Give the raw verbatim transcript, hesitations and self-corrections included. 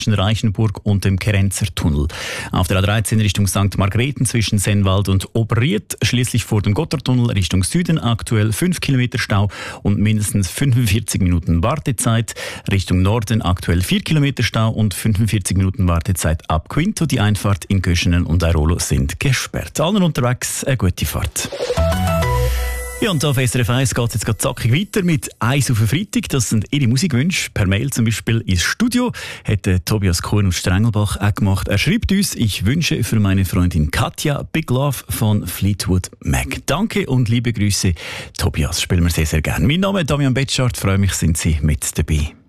Reichenburg und dem Kerenzer Tunnel. Auf der A dreizehn Richtung Sankt Margrethen zwischen Sennwald und Oberried, schließlich vor dem Gotthardtunnel Richtung Süden aktuell fünf Kilometer Stau und mindestens fünfundvierzig Minuten Wartezeit. Richtung Norden aktuell vier Kilometer Stau und fünfundvierzig Minuten Wartezeit ab Quinto. Die Einfahrt in Göschenen und Airolo sind gesperrt. Allen unterwegs eine gute Fahrt. Ja, und auf S R F eins geht es jetzt gerade zackig weiter mit «Eis auf den Freitag». Das sind Ihre Musikwünsche. Per Mail zum Beispiel ins Studio. Hat äh, Tobias Kuhn aus Strengelbach auch gemacht. Er schreibt uns: «Ich wünsche für meine Freundin Katja Big Love von Fleetwood Mac». Danke und liebe Grüße, Tobias. Spielen wir sehr, sehr gerne. Mein Name ist Damian Betschart. Freue mich, sind Sie mit dabei.